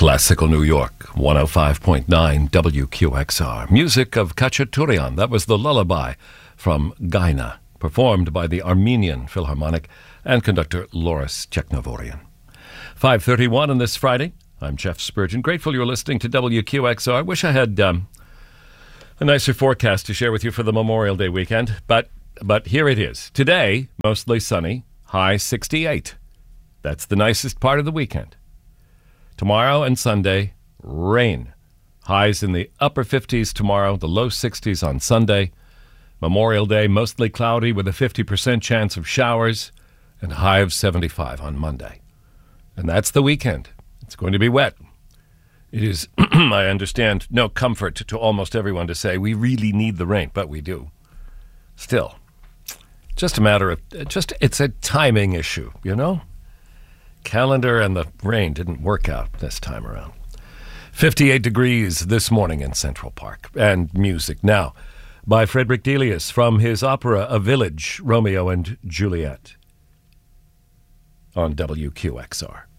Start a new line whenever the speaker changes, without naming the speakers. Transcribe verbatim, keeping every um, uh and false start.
Classical New York, one oh five point nine W Q X R. Music of Khachaturian. That was the lullaby from Gaina, performed by the Armenian Philharmonic and conductor Loris Cheknovorian. five thirty-one on this Friday. I'm Jeff Spurgeon. Grateful you're listening to W Q X R. Wish I had um, a nicer forecast to share with you for the Memorial Day weekend, but but here it is. Today, mostly sunny, high sixty-eight. That's the nicest part of the weekend. Tomorrow and Sunday, rain. Highs in the upper fifties tomorrow, the low sixties on Sunday. Memorial Day, mostly cloudy with a fifty percent chance of showers and a high of seventy-five on Monday. And that's the weekend. It's going to be wet. It is, I understand, no comfort to almost everyone to say we really need the rain, but we do. Still, just a matter of, just it's a timing issue, you know? Calendar and the rain didn't work out this time around. fifty-eight degrees this morning in Central Park. And music now by Frederick Delius from his opera A Village, Romeo and Juliet on W Q X R.